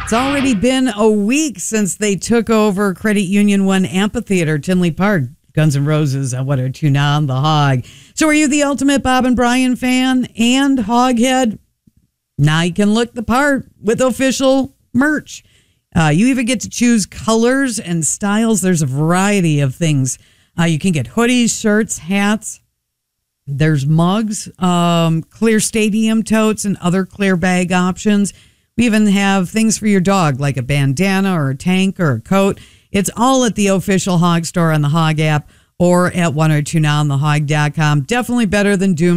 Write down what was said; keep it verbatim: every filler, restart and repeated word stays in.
It's already been a week since they took over Credit Union One Amphitheater, Tinley Park. Guns N' Roses at one oh two now on The Hog. So are you the ultimate Bob and Brian fan and Hoghead? Now you can look the part with official merch. Uh, you even get to choose colors and styles. There's a variety of things. Uh, you can get hoodies, shirts, hats. There's mugs, um, clear stadium totes, and other clear bag options. We even have things for your dog, like a bandana or a tank or a coat. It's all at the official Hog store on the Hog app or at one oh two now on the hog dot com. Definitely better than Doom.